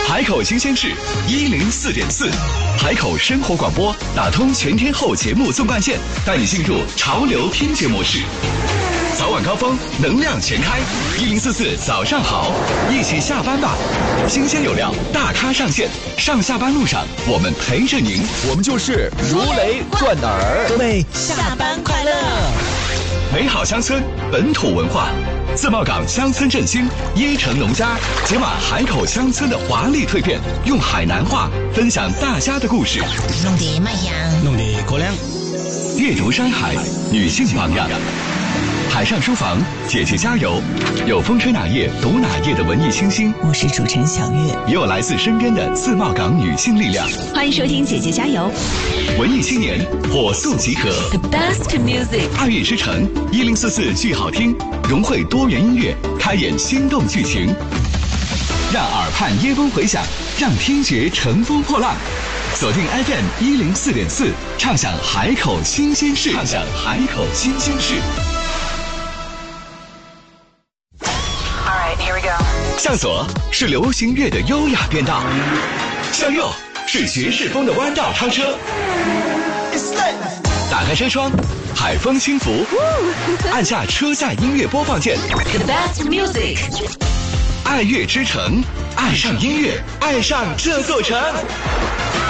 海口新鲜事104.4，海口生活广播打通全天候节目纵贯线，带你进入潮流听觉模式。早晚高峰，能量全开，1044早上好，一起下班吧！新鲜有料，大咖上线，上下班路上我们陪着您， 我们就是如雷贯耳。 各位下班快乐！ 美好乡村，本土文化，自贸港乡村振兴，椰城农家解码海口乡村的华丽蜕变，用海南话分享大家的故事， 弄得麦香， 弄得过凉。 阅读山海，女性榜样。海上书房，姐姐加油！有风吹哪页读哪页的文艺清新， 我是主持人小月， 也有来自身边的自贸港女性力量。 欢迎收听姐姐加油！ 文艺青年火速集合 The best music， 2月之城1044剧好听，融汇多元音乐，开演心动剧情，让耳畔椰风回响，让听觉乘风破浪。锁定 FM 104.4，畅享海口新鲜事，畅享海口新鲜事。向左是流行乐的优雅变道，向右是爵士风的弯道超车。打开车窗，海风轻拂，按下车载音乐播放键。 The best music， 爱乐之城，爱上音乐，爱上这座城。